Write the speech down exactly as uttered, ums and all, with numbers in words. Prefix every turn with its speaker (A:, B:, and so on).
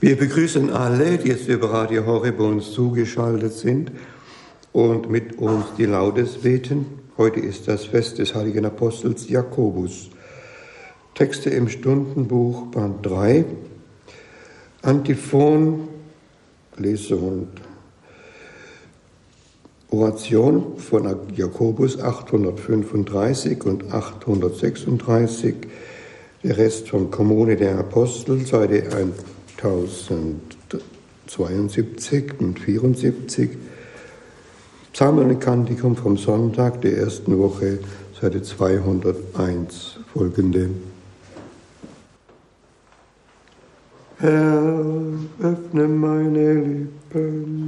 A: Wir begrüßen alle, die jetzt über Radio Horeb uns zugeschaltet sind und mit uns die Laudes beten. Heute ist das Fest des heiligen Apostels Jakobus. Texte im Stundenbuch, Band drei, Antiphon, Lesung und Oration von Jakobus achthundertfünfunddreißig und achthundertsechsunddreißig, der Rest von Kommune der Apostel, Seite tausendzweiundsiebzig und vierundsiebzig, Psalmen und Kantikum vom Sonntag der ersten Woche, Seite zweihunderteins, folgende. Herr, öffne meine Lippen.